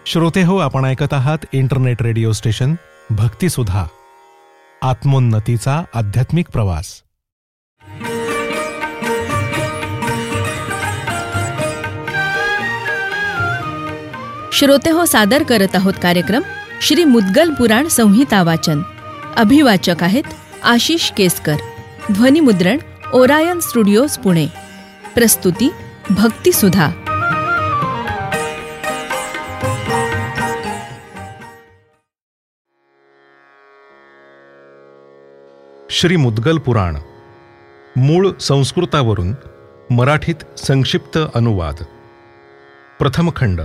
श्रोते हो, आपण ऐकत आहात इंटरनेट रेडिओ स्टेशन भक्तिसुधा, आत्मोन्नतीचा आध्यात्मिक प्रवास. श्रोते हो, सादर करत आहोत कार्यक्रम श्री मुद्गल पुराण संहिता वाचन. अभिवाचक आहेत आशिष केसकर. ध्वनिमुद्रण ओरायन स्टुडिओज पुणे. प्रस्तुती भक्तिसुधा. श्री मुद्गल पुराण, मूळ संस्कृतावरून मराठीत संक्षिप्त अनुवाद. प्रथम खंड.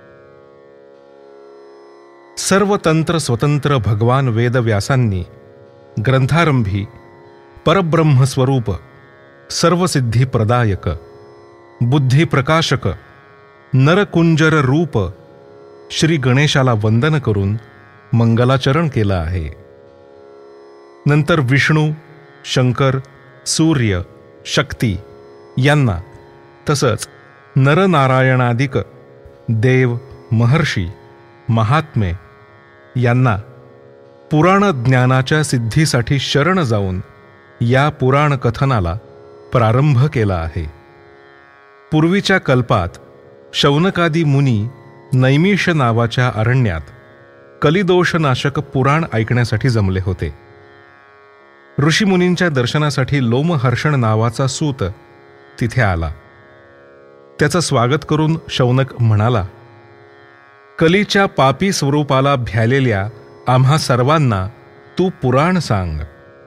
सर्व तंत्र स्वतंत्र भगवान वेदव्यासांनी ग्रंथारंभी परब्रह्मस्वरूप, सर्वसिद्धी प्रदायक, बुद्धी प्रकाशक, नरकुंजर रूप श्री गणेशाला वंदन करून मंगलाचरण केलं आहे. नंतर विष्णू, शंकर, सूर्य, शक्ती यांना तसंच नरनारायणादिक देव, महर्षी, महात्मे यांना पुराण ज्ञानाच्या सिद्धीसाठी शरण जाऊन या पुराण कथनाला प्रारंभ केला आहे. पूर्वीच्या कल्पात शौनकादी मुनी नैमिष नावाच्या अरण्यात कलिदोषनाशक पुराण ऐकण्यासाठी जमले होते. ऋषीमुनींच्या दर्शनासाठी लोमहर्षण नावाचा सूत तिथे आला. त्याचं स्वागत करून शौनक म्हणाला, कलीच्या पापी स्वरूपाला भ्यालेल्या आम्हा सर्वांना तू पुराण सांग.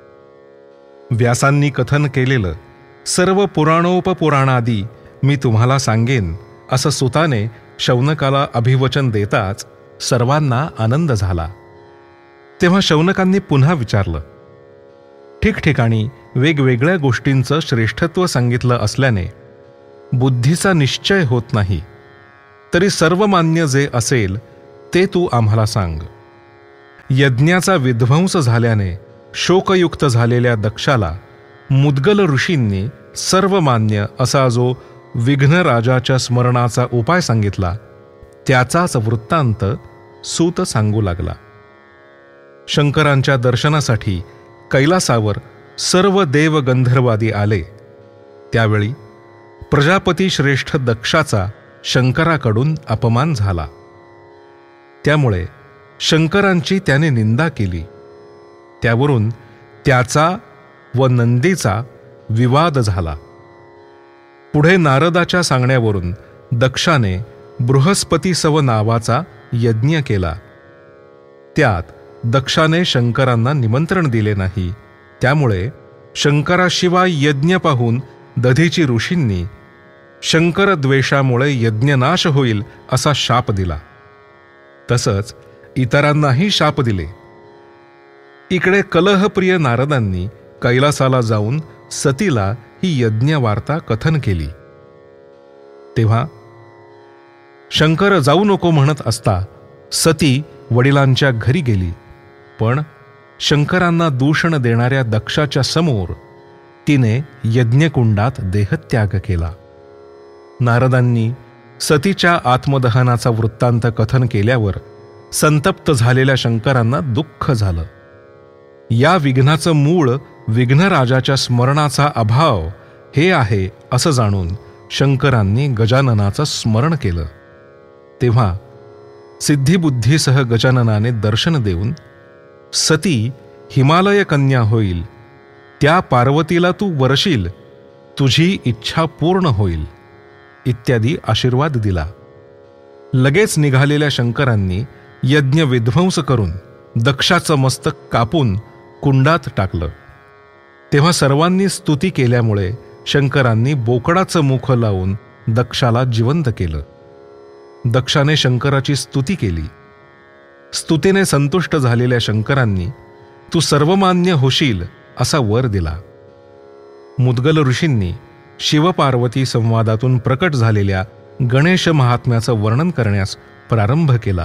व्यासांनी कथन केलेलं सर्व पुराणोपपुराणादी मी तुम्हाला सांगेन, असं सुताने शौनकाला अभिवचन देताच सर्वांना आनंद झाला. तेव्हा शौनकांनी पुन्हा विचारलं. ठिकठिकाणी वेगवेगळ्या गोष्टींचं श्रेष्ठत्व सांगितलं असल्याने बुद्धीचा निश्चय होत नाही. तरी सर्वमान्य जे असेल ते तू आम्हाला सांग. यज्ञाचा विध्वंस झाल्याने शोकयुक्त झालेल्या दक्षाला मुद्गल ऋषींनी सर्वमान्य असा जो विघ्नराजाच्या स्मरणाचा उपाय सांगितला, त्याचाच वृत्तांत सूत सांगू लागला. शंकरांच्या दर्शनासाठी कैलासावर सर्व देव गंधर्वादी आले. त्यावेळी प्रजापती श्रेष्ठ दक्षाचा शंकराकडून अपमान झाला. त्यामुळे शंकरांची त्याने निंदा केली. त्यावरून त्याचा व नंदीचा विवाद झाला. पुढे नारदाच्या सांगण्यावरून दक्षाने बृहस्पतीसव नावाचा यज्ञ केला. त्यात दक्षाने शंकरांना निमंत्रण दिले नाही. त्यामुळे शंकराशिवाय यज्ञ पाहून दधीची ऋषींनी शंकर द्वेषामुळे यज्ञनाश होईल असा शाप दिला. तसंच इतरांनाही शाप दिले. इकडे कलहप्रिय नारदांनी कैलासाला जाऊन सतीला ही यज्ञवार्ता कथन केली. तेव्हा शंकर जाऊ नको म्हणत असता सती वडिलांच्या घरी गेली. पण शंकरांना दूषण देणाऱ्या दक्षाच्या समोर तिने यज्ञकुंडात देहत्याग केला. नारदांनी सतीच्या आत्मदहनाचा वृत्तांत कथन केल्यावर संतप्त झालेल्या शंकरांना दुःख झालं. या विघ्नाचं मूळ विघ्नराजाच्या स्मरणाचा अभाव हे आहे असं जाणून शंकरांनी गजाननाचं स्मरण केलं. तेव्हा सिद्धिबुद्धीसह गजाननाने दर्शन देऊन सती हिमालय कन्या होईल, त्या पार्वतीला तू वरशील, तुझी इच्छा पूर्ण होईल इत्यादी आशीर्वाद दिला. लगेच निघालेल्या शंकरांनी यज्ञ विध्वंस करून दक्षाचं मस्तक कापून कुंडात टाकलं. तेव्हा सर्वांनी स्तुती केल्यामुळे शंकरांनी बोकडाचं मुख लावून दक्षाला जिवंत केलं. दक्षाने शंकराची स्तुती केली. स्तुतीने संतुष्ट झालेल्या शंकरांनी तू सर्वमान्य होशील असा वर दिला. मुद्गल ऋषींनी शिवपार्वती संवादातून प्रकट झालेल्या गणेश महात्म्याचं वर्णन करण्यास प्रारंभ केला.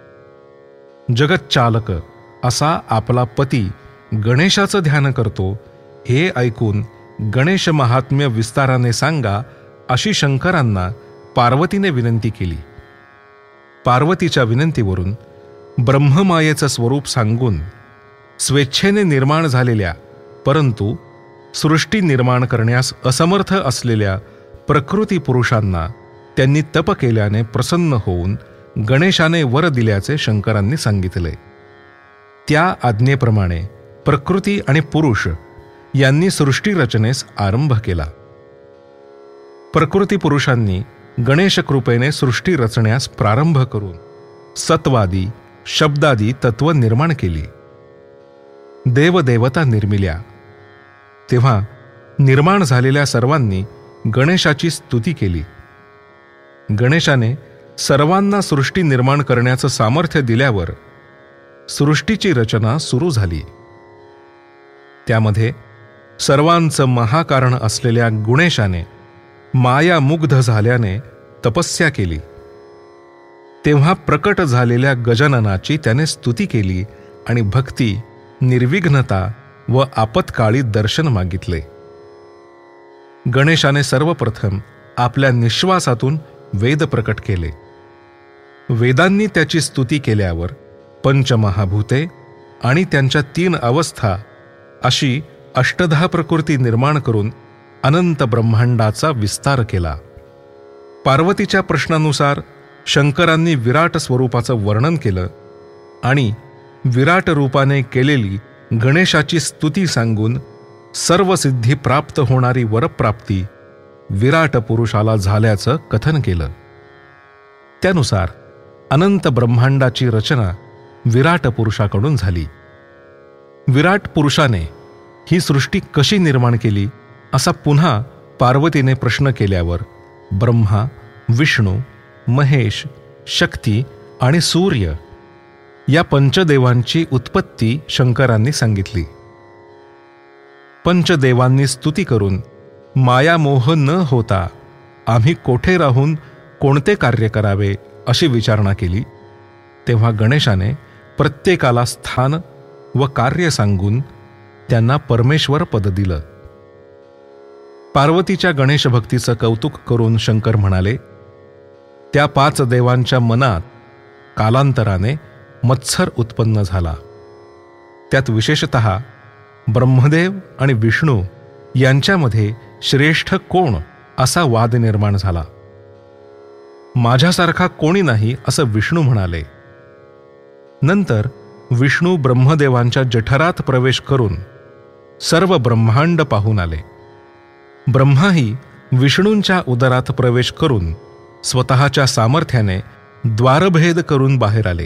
जगच्चालक असा आपला पती गणेशाचं ध्यान करतो हे ऐकून गणेश महात्म्य विस्ताराने सांगा अशी शंकरांना पार्वतीने विनंती केली. पार्वतीच्या विनंतीवरून ब्रह्ममायेचं स्वरूप सांगून स्वेच्छेने निर्माण झालेल्या परंतु सृष्टी निर्माण करण्यास असमर्थ असलेल्या प्रकृती पुरुषांना त्यांनी तप केल्याने प्रसन्न होऊन गणेशाने वर दिल्याचे शंकरांनी सांगितले. त्या आज्ञेप्रमाणे प्रकृती आणि पुरुष यांनी सृष्टी रचनेस आरंभ केला. प्रकृती पुरुषांनी गणेश कृपेने सृष्टी रचण्यास प्रारंभ करून सत्वादी शब्दादी तत्व निर्माण केली. देवदेवता निर्मिल्या. तेव्हा निर्माण झालेल्या सर्वांनी गणेशाची स्तुती केली. गणेशाने सर्वांना सृष्टी निर्माण करण्याचं सामर्थ्य दिल्यावर सृष्टीची रचना सुरू झाली. त्यामध्ये सर्वांचं महाकारण असलेल्या गुणेशाने मायामुग्ध झाल्याने तपस्या केली. तेव्हा प्रकट झालेल्या गजाननाची त्याने स्तुती केली आणि भक्ती, निर्विघ्नता व आपत्काळी दर्शन मागितले. गणेशाने सर्वप्रथम आपल्या निश्वासातून वेद प्रकट केले. वेदांनी त्याची स्तुती केल्यावर पंचमहाभूते आणि त्यांच्या 3 अवस्था अशी 8 प्रकृती निर्माण करून अनंत ब्रह्मांडाचा विस्तार केला. पार्वतीच्या प्रश्नानुसार शंकरांनी विराट स्वरूपाचं वर्णन केलं आणि विराट रूपाने केलेली गणेशाची स्तुती सांगून सर्व सिद्धी प्राप्त होणारी वरप्राप्ती विराट पुरुषाला झाल्याचं कथन केलं. त्यानुसार अनंत ब्रह्मांडाची रचना विराट पुरुषाकडून झाली. विराट पुरुषाने ही सृष्टी कशी निर्माण केली असा पुन्हा पार्वतीने प्रश्न केल्यावर ब्रह्मा, विष्णू, महेश, शक्ती आणि सूर्य या पंचदेवांची उत्पत्ती शंकरांनी सांगितली. पंचदेवांनी स्तुती करून मायामोह न होता आम्ही कोठे राहून कोणते कार्य करावे अशी विचारणा केली. तेव्हा गणेशाने प्रत्येकाला स्थान व कार्य सांगून त्यांना परमेश्वर पद दिलं. पार्वतीच्या गणेश भक्तीचं कौतुक करून शंकर म्हणाले, त्या 5 देवांच्या मनात कालांतराने मत्सर उत्पन्न झाला. त्यात विशेषतः ब्रह्मदेव आणि विष्णू यांच्यामध्ये श्रेष्ठ कोण असा वाद निर्माण झाला. माझ्यासारखा कोणी नाही असं विष्णू म्हणाले. नंतर विष्णू ब्रह्मदेवांच्या जठरात प्रवेश करून सर्व ब्रह्मांड पाहून आले. ब्रह्माही विष्णूंच्या उदरात प्रवेश करून स्वतःच्या सामर्थ्याने द्वारभेद करून बाहेर आले.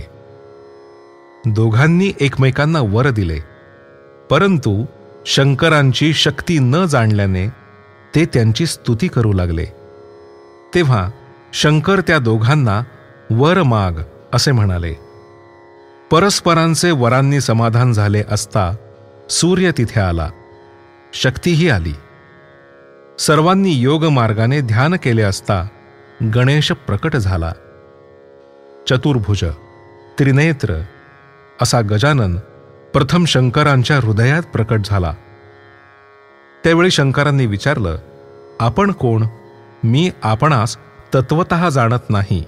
दोघांनी एकमेकांना वर दिले, परंतु शंकरांची शक्ती न जाणल्याने ते त्यांची स्तुती करू लागले. तेव्हा शंकर त्या दोघांना वर माग असे म्हणाले. परस्परांचे वरांनी समाधान झाले असता सूर्य तिथे आला, शक्तीही आली. सर्वांनी योग मार्गाने ध्यान केले असता गणेश प्रकट झाला. चतुर्भुज, त्रिनेत्र असा गजानन प्रथम शंकरांच्या हृदयात प्रकट झाला. त्यावेळी शंकरांनी विचारलं, आपण कोण? मी आपणास तत्वतः जाणत नाही.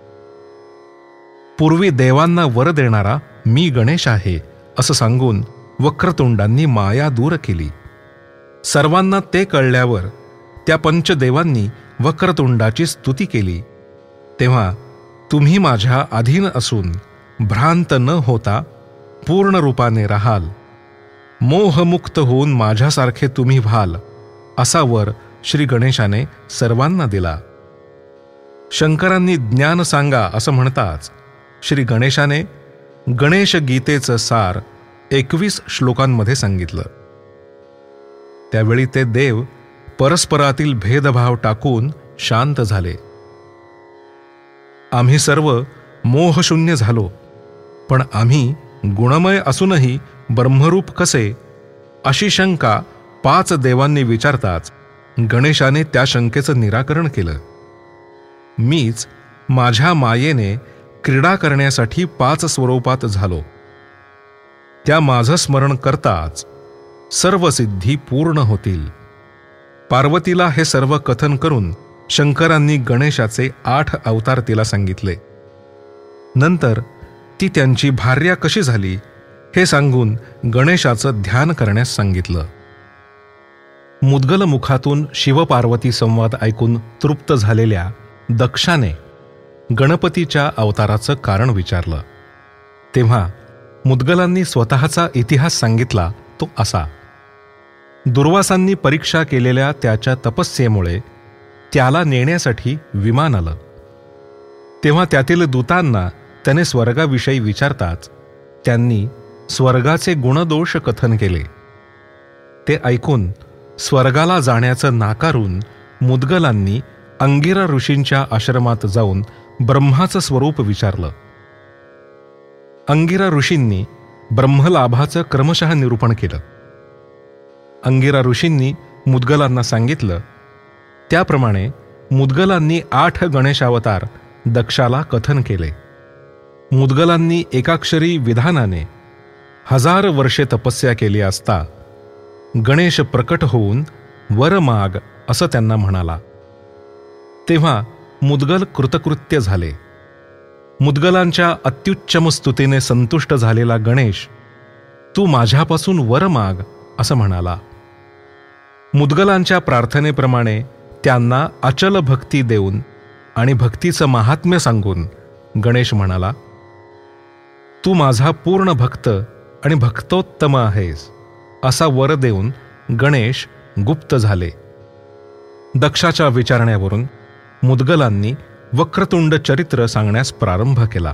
पूर्वी देवांना वर देणारा मी गणेश आहे असं सांगून वक्रतुंडांनी माया दूर केली. सर्वांना ते कळल्यावर त्या पंचदेवांनी वक्रतुंडाची स्तुती केली. तेव्हा तुम्ही माझ्या अधीन असून भ्रांत न होता पूर्ण रूपाने राहाल, मोहमुक्त होऊन माझ्यासारखे तुम्ही व्हाल असा वर श्री गणेशाने सर्वांना दिला. शंकरांनी ज्ञान सांगा असं म्हणताच श्री गणेशाने गणेश गीतेचं सार 21 श्लोकांमध्ये सांगितलं. त्यावेळी ते देव परस्परातील भेदभाव टाकून शांत झाले. आम्ही सर्व मोहशून्य झालो, पण आम्ही गुणमय असूनही ब्रह्मरूप कसे अशी शंका 5 देवांनी विचारताच गणेशाने त्या शंकेचं निराकरण केलं. मीच माझ्या मायेने क्रीडा करण्यासाठी 5 स्वरूपात झालो. त्या माझं स्मरण करताच सर्व सिद्धी पूर्ण होतील. पार्वतीला हे सर्व कथन करून शंकरांनी गणेशाचे 8 अवतार तिला सांगितले. नंतर ती त्यांची भार्या कशी झाली हे सांगून गणेशाचं ध्यान करण्यास सांगितलं. मुद्गल मुखातून शिवपार्वती संवाद ऐकून तृप्त झालेल्या दक्षाने गणपतीच्या अवताराचं कारण विचारलं. तेव्हा मुद्गलांनी स्वतःचा इतिहास सांगितला तो असा: दुर्वासांनी परीक्षा केलेल्या त्याच्या तपस्येमुळे त्याला नेण्यासाठी विमान आलं. तेव्हा त्यातील दूतांना त्याने स्वर्गाविषयी विचारताच त्यांनी स्वर्गाचे गुणदोष कथन केले. ते ऐकून स्वर्गाला जाण्याचं नाकारून मुद्गलांनी अंगिरा ऋषींच्या आश्रमात जाऊन ब्रह्माचं स्वरूप विचारलं. अंगिरा ऋषींनी ब्रह्मलाभाचं क्रमशः निरूपण केलं. अंगिरा ऋषींनी मुद्गलांना सांगितलं त्याप्रमाणे मुद्गलांनी 8 गणेशावतार दक्षाला कथन केले. मुद्गलांनी एकाक्षरी विधानाने 1000 वर्षे तपस्या केली असता गणेश प्रकट होऊन वर माग असं त्यांना म्हणाला. तेव्हा मुद्गल कृतकृत्य झाले. मुद्गलांच्या अत्युच्चम स्तुतीने संतुष्ट झालेला गणेश तू माझ्यापासून वर माग असं म्हणाला. मुद्गलांच्या प्रार्थनेप्रमाणे त्यांना अचल भक्ती देऊन आणि भक्तीचं महात्म्य सांगून गणेश म्हणाला, तू माझा पूर्ण भक्त आणि भक्तोत्तम आहेस असा वर देऊन गणेश गुप्त झाले. दक्षाच्या विचारण्यावरून मुद्गलांनी वक्रतुंड चरित्र सांगण्यास प्रारंभ केला.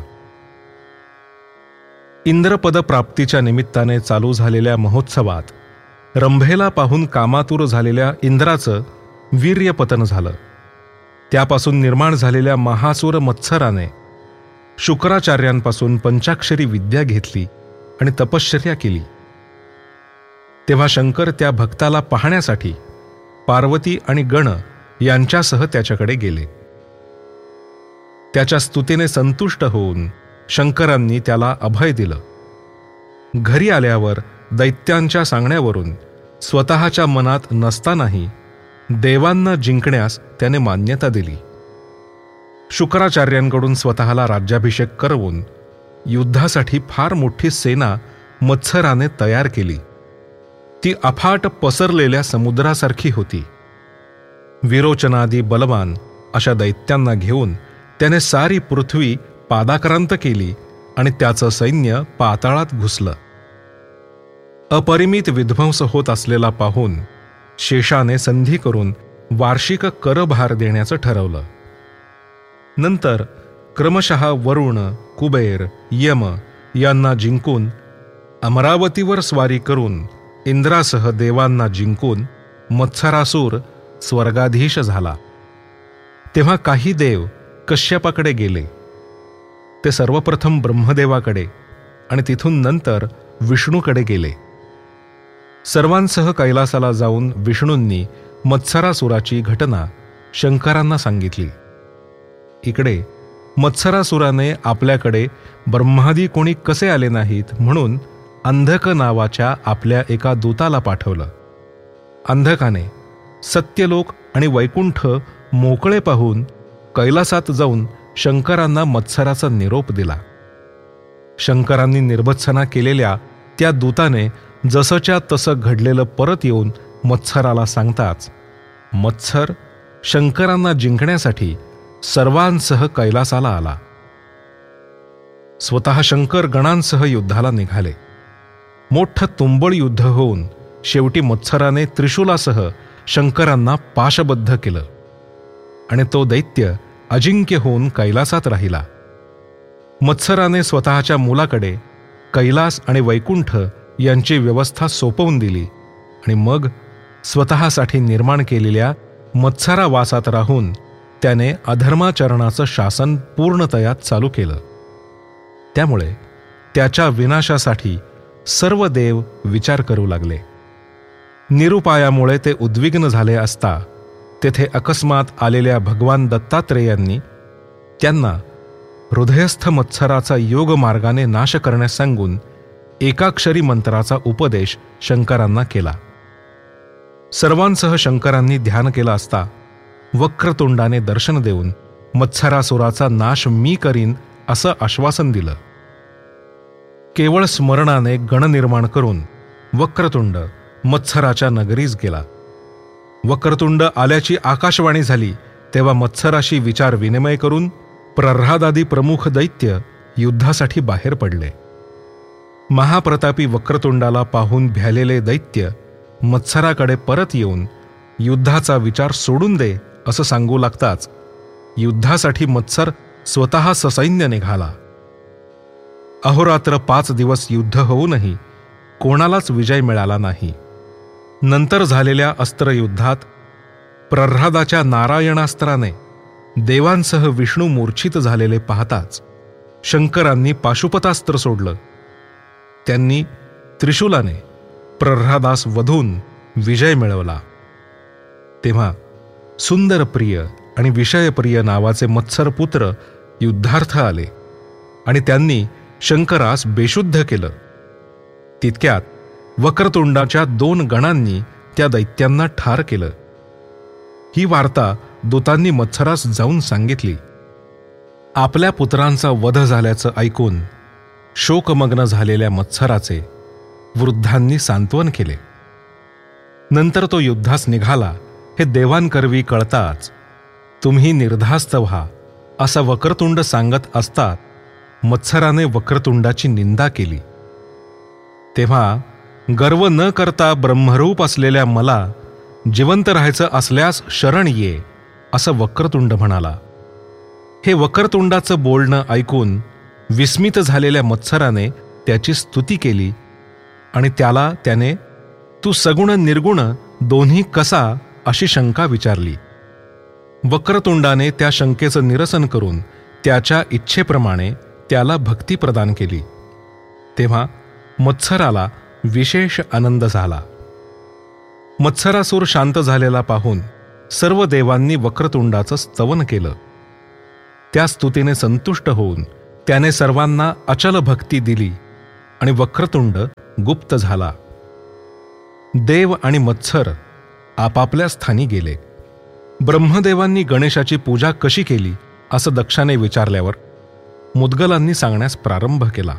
इंद्रपद प्राप्तीच्या निमित्ताने चालू झालेल्या महोत्सवात रंभेला पाहून कामातूर झालेल्या इंद्राचं वीर्यपतन झालं. त्यापासून निर्माण झालेल्या महासूर मत्सराने शुक्राचार्यांपासून पंचाक्षरी विद्या घेतली आणि तपश्चर्या केली. तेव्हा शंकर त्या भक्ताला पाहण्यासाठी पार्वती आणि गण यांच्यासह त्याच्याकडे गेले. त्याच्या स्तुतीने संतुष्ट होऊन शंकरांनी त्याला अभय दिलं. घरी आल्यावर दैत्यांच्या सांगण्यावरून स्वतःच्या मनात नसतानाही देवांना जिंकण्यास त्याने मान्यता दिली. शुक्राचार्यांकडून स्वतःला राज्याभिषेक करवून युद्धासाठी फार मोठी सेना मत्सराने तयार केली. ती अफाट पसरलेल्या समुद्रासारखी होती. विरोचनादी बलवान अशा दैत्यांना घेऊन त्याने सारी पृथ्वी पादाक्रांत केली आणि त्याचं सैन्य पाताळात घुसलं. अपरिमित विध्वंस होत असलेला पाहून शेषाने संधी करून वार्षिक करभार देण्याचं ठरवलं. नंतर क्रमशः वरुण, कुबेर, यम यांना जिंकून अमरावतीवर स्वारी करून इंद्रासह देवांना जिंकून मत्सरासूर स्वर्गाधीश झाला. तेव्हा काही देव कश्यपाकडे गेले. ते सर्वप्रथम ब्रह्मदेवाकडे आणि तिथून नंतर विष्णूकडे गेले. सर्वांसह कैलासाला जाऊन विष्णूंनी मत्सरासुराची घटना शंकरांना सांगितली. इकडे मत्सरासुराने आपल्याकडे ब्रह्मादी कोणी कसे आले नाहीत म्हणून अंधक नावाच्या आपल्या एका दूताला पाठवलं. अंधकाने सत्यलोक आणि वैकुंठ मोकळे पाहून कैलासात जाऊन शंकरांना मत्सराचा निरोप दिला. शंकरांनी निर्भत्सना केलेल्या त्या दूताने जसंच्या तसं घडलेलं परत येऊन मत्सराला सांगताच मत्सर शंकरांना जिंकण्यासाठी सर्वांसह कैलासाला आला. स्वतः शंकर गणांसह युद्धाला निघाले. मोठं तुंबळ युद्ध होऊन शेवटी मत्सराने त्रिशूलासह शंकरांना पाशबद्ध केलं आणि तो दैत्य अजिंक्य होऊन कैलासात राहिला. मत्सराने स्वतःच्या मुलाकडे कैलास आणि वैकुंठ यांची व्यवस्था सोपवून दिली आणि मग स्वतःसाठी निर्माण केलेल्या मत्सरावासात राहून त्याने अधर्माचरणाचं शासन पूर्णतया चालू केलं. त्यामुळे त्याच्या विनाशासाठी सर्व देव विचार करू लागले. निरुपायामुळे ते उद्विग्न झाले असता तेथे अकस्मात आलेल्या भगवान दत्तात्रेयांनी त्यांना हृदयस्थ मत्सराचा योग मार्गाने नाश करण्यास सांगून एकाक्षरी मंत्राचा उपदेश शंकरांना केला. सर्वांसह शंकरांनी ध्यान केलं असता वक्रतुंडाने दर्शन देऊन मत्सरासुराचा नाश मी करीन असं आश्वासन दिलं. केवळ स्मरणाने गण निर्माण करून वक्रतुंड मत्सराच्या नगरीस गेला. वक्रतुंड आल्याची आकाशवाणी झाली तेव्हा मत्सराशी विचार विनिमय करून प्रह्लादादी प्रमुख दैत्य युद्धासाठी बाहेर पडले. महाप्रतापी वक्रतुंडाला पाहून भ्यालेले दैत्य मत्सराकडे परत येऊन युद्धाचा विचार सोडून दे असं सांगू लागताच युद्धासाठी मत्सर स्वतः ससैन्य निघाला. अहोरात्र 5 दिवस युद्ध होऊनही कोणालाच विजय मिळाला नाही. नंतर झालेल्या अस्त्रयुद्धात प्रह्लादाच्या नारायणास्त्राने देवांसह विष्णू मूर्छित झालेले पाहताच शंकरांनी पाशुपतास्त्र सोडलं. त्यांनी त्रिशूलाने प्रह्लादास वधून विजय मिळवला. तेव्हा सुंदरप्रिय आणि विषयप्रिय नावाचे मत्सरपुत्र युद्धार्थ आले आणि त्यांनी शंकरास बेशुद्ध केलं. तितक्यात वक्रतुंडाच्या 2 गणांनी त्या दैत्यांना ठार केलं. ही वार्ता दूतांनी मत्सरास जाऊन सांगितली. आपल्या पुत्रांचा वध झाल्याचं ऐकून शोकमग्न झालेल्या मत्सराचे वृद्धांनी सांत्वन केले. नंतर तो युद्धास निघाला हे देवांकरवी कळताच तुम्ही निर्धास्त व्हा असा वक्रतुंड सांगत असतात मत्सराने वक्रतुंडाची निंदा केली. तेव्हा गर्व न करता ब्रह्मरूप असलेल्या मला जिवंत राहायचं असल्यास शरण ये असं वक्रतुंड म्हणाला. हे वक्रतुंडाचं बोलणं ऐकून विस्मित झालेल्या मत्सराने त्याची स्तुती केली आणि त्याने तू सगुण निर्गुण दोन्ही कसा अशी शंका विचारली. वक्रतुंडाने त्या शंकेचं निरसन करून त्याच्या इच्छेप्रमाणे त्याला भक्ती प्रदान केली. तेव्हा मत्सराला विशेष आनंद झाला. मत्सरासूर शांत झालेला पाहून सर्व देवांनी वक्रतुंडाचं स्तवन केलं. त्या स्तुतीने संतुष्ट होऊन त्याने सर्वांना अचल भक्ती दिली आणि वक्रतुंड गुप्त झाला. देव आणि मत्सर आपापल्या स्थानी गेले. ब्रह्मदेवांनी गणेशाची पूजा कशी केली असं दक्षाने विचारल्यावर मुद्गलांनी सांगण्यास प्रारंभ केला.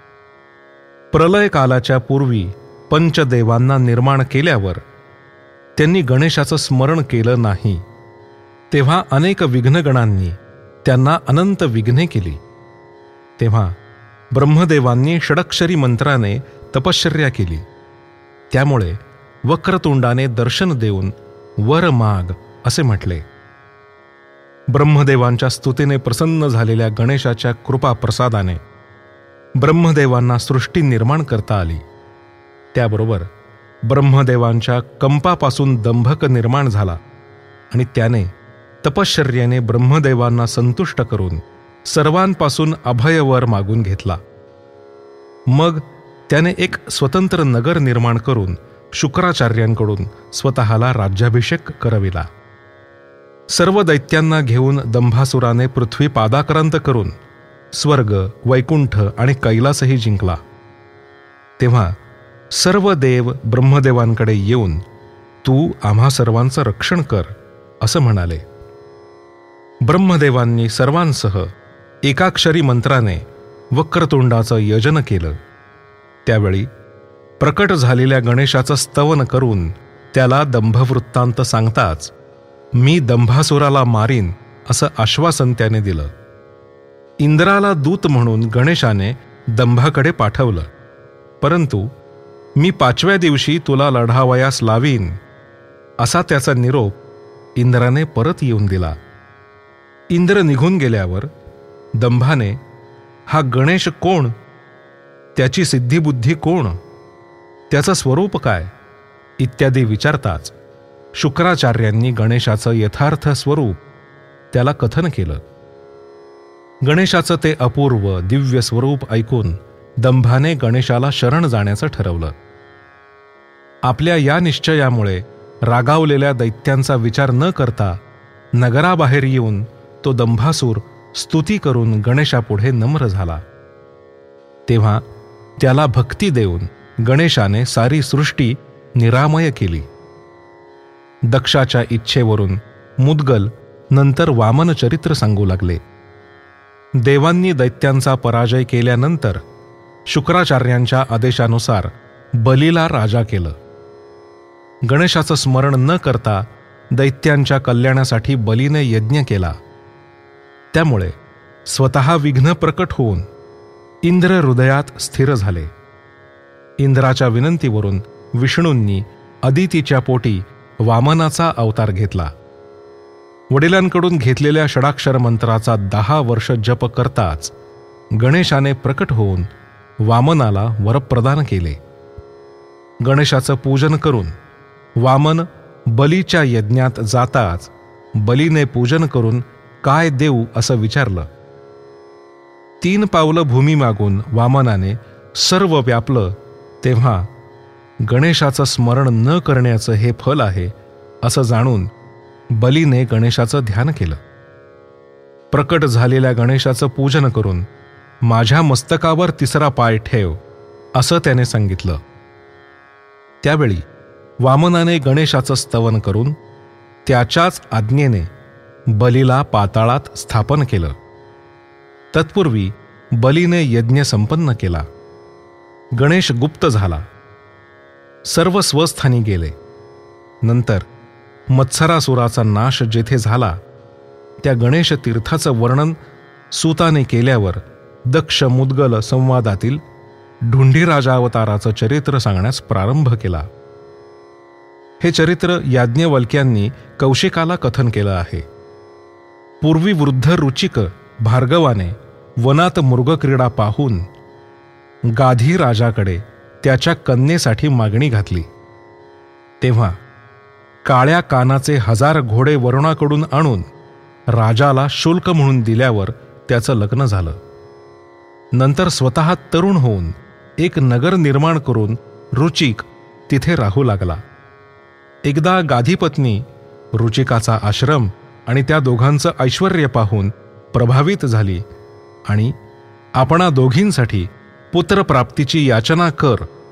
प्रलय कालाच्या पूर्वी पंचदेवांना निर्माण केल्यावर त्यांनी गणेशाचं स्मरण केलं नाही. तेव्हा अनेक विघ्नगणांनी त्यांना अनंत विघ्ने केली. तेव्हा ब्रह्मदेवांनी षडक्षरी मंत्राने तपश्चर्या केली. त्यामुळे वक्रतुंडाने दर्शन देऊन वर माग असे म्हटले. ब्रह्मदेवांच्या स्तुतीने प्रसन्न झालेल्या गणेशाच्या कृपा प्रसादाने ब्रह्मदेवांना सृष्टी निर्माण करता आली. त्याबरोबर ब्रह्मदेवांच्या कंपापासून दंभक निर्माण झाला आणि त्याने तपश्चर्याने ब्रह्मदेवांना संतुष्ट करून सर्वांपासून अभयवर मागून घेतला. मग त्याने एक स्वतंत्र नगर निर्माण करून शुक्राचार्यांकडून स्वतःला राज्याभिषेक करविला. सर्व दैत्यांना घेऊन दंभासुराने पृथ्वी पादाक्रांत करून स्वर्ग, वैकुंठ आणि कैलासही जिंकला. तेव्हा सर्व देव ब्रह्मदेवांकडे येऊन तू आम्हा सर्वांचं रक्षण कर असं म्हणाले. ब्रह्मदेवांनी सर्वांसह एकाक्षरी मंत्राने वक्रतुंडाचं यजन केलं. त्यावेळी प्रकट झालेल्या गणेशाचं स्तवन करून त्याला दंभवृत्तांत सांगताच मी दंभासुराला मारीन असं आश्वासन त्याने दिलं. इंद्राला दूत म्हणून गणेशाने दंभाकडे पाठवलं. परंतु मी 5व्या दिवशी तुला लढावयास लावीन असा त्याचा निरोप इंद्राने परत येऊन दिला. इंद्र निघून गेल्यावर दंभाने हा गणेश कोण, त्याची सिद्धिबुद्धी कोण, त्याचं स्वरूप काय इत्यादी विचारताच शुक्राचार्यांनी गणेशाचं यथार्थ स्वरूप त्याला कथन केलं. गणेशाचं ते अपूर्व दिव्य स्वरूप ऐकून दंभाने गणेशाला शरण जाण्याचं ठरवलं. आपल्या या निश्चयामुळे रागावलेल्या दैत्यांचा विचार न करता नगराबाहेर येऊन तो दंभासूर स्तुती करून गणेशापुढे नम्र झाला. तेव्हा त्याला भक्ती देऊन गणेशाने सारी सृष्टी निरामय केली. दक्षाच्या इच्छेवरून मुद्गल नंतर वामन चरित्र सांगू लागले. देवांनी दैत्यांचा पराजय केल्यानंतर शुक्राचार्यांच्या आदेशानुसार बलीला राजा केलं. गणेशाचं स्मरण न करता दैत्यांच्या कल्याणासाठी बलीने यज्ञ केला. त्यामुळे स्वतः विघ्न प्रकट होऊन इंद्र हृदयात स्थिर झाले. इंद्राच्या विनंतीवरून विष्णूंनी अदितीच्या पोटी वामनाचा अवतार घेतला. वडिलांकडून घेतलेल्या षडाक्षर मंत्राचा 10 वर्ष जप करताच गणेशाने प्रकट होऊन वामनाला वरप्रदान केले. गणेशाचं पूजन करून वामन बलीच्या यज्ञात जाताच बलीने पूजन करून काय देऊ असं विचारलं. 3 पावलं भूमी मागून वामनाने सर्व व्यापलं तेव्हा गणेशाचं स्मरण न करण्याचं हे फल आहे असं जाणून बलीने गणेशाचं ध्यान केलं. प्रकट झालेल्या गणेशाचं पूजन करून माझ्या मस्तकावर 3रा पाय ठेव असं त्याने सांगितलं. त्यावेळी वामनाने गणेशाचं स्तवन करून त्याच्याच आज्ञेने बलीला पाताळात स्थापन केलं. तत्पूर्वी बलीने यज्ञ संपन्न केला. गणेश गुप्त झाला. सर्व स्वस्थानी गेले. नंतर मत्सरासुराचा नाश जेथे झाला त्या गणेश तीर्थाचं वर्णन सूताने केल्यावर दक्ष मुद्गल संवादातील ढुंढीराजावताराचं चरित्र सांगण्यास प्रारंभ केला. हे चरित्र याज्ञवल्क्यांनी कौशिकाला कथन केलं आहे. पूर्वी वृद्ध रुचिक भार्गवाने वनात मृगक्रीडा पाहून गाधी राजाकडे त्याच्या कन्येसाठी मागणी घातली. तेव्हा काळ्या कानाचे 1000 घोडे वरुणाकडून आणून राजाला शुल्क म्हणून दिल्यावर त्याचं लग्न झालं. नंतर स्वतः तरुण होऊन एक नगर निर्माण करून रुचिक तिथे राहू लागला. एकदा गाधीपत्नी रुचिकाचा आश्रम आणि त्या दोघांचं ऐश्वर्य पाहून प्रभावित झाली आणि आपणा दोघींसाठी पुत्रप्राप्तीची याचना कर